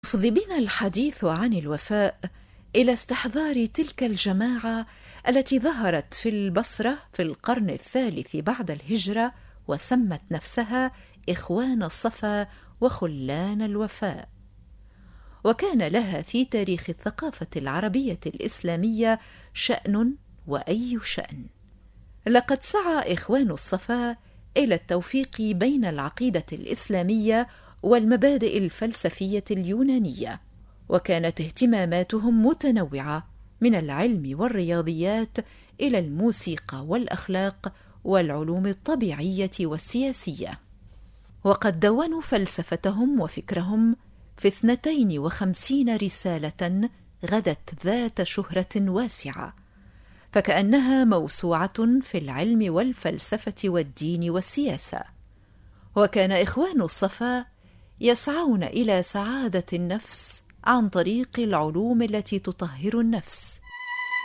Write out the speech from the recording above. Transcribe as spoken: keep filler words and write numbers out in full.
يفضي بنا الحديث عن الوفاء إلى استحضار تلك الجماعة التي ظهرت في البصرة في القرن الثالث بعد الهجرة، وسمت نفسها إخوان الصفا وخلان الوفاء. وكان لها في تاريخ الثقافة العربية الإسلامية شأن وأي شأن. لقد سعى إخوان الصفا إلى التوفيق بين العقيدة الإسلامية والمبادئ الفلسفية اليونانية، وكانت اهتماماتهم متنوعة من العلم والرياضيات إلى الموسيقى والأخلاق والعلوم الطبيعية والسياسية. وقد دونوا فلسفتهم وفكرهم في اثنتين وخمسين رسالة غدت ذات شهرة واسعة، فكأنها موسوعة في العلم والفلسفة والدين والسياسة. وكان إخوان الصفا يسعون إلى سعادة النفس عن طريق العلوم التي تطهر النفس،